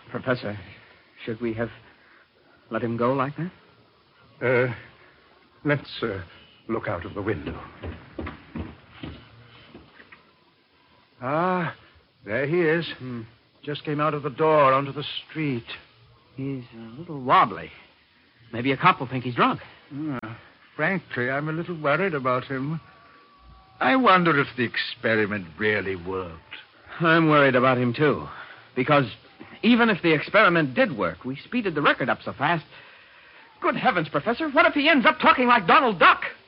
Professor, should we have let him go like that? Let's look out of the window. Ah, there he is. Just came out of the door onto the street. He's a little wobbly. Maybe a cop will think he's drunk. Frankly, I'm a little worried about him. I wonder if the experiment really worked. I'm worried about him, too. Because even if the experiment did work, we speeded the record up so fast. Good heavens, Professor, what if he ends up talking like Donald Duck?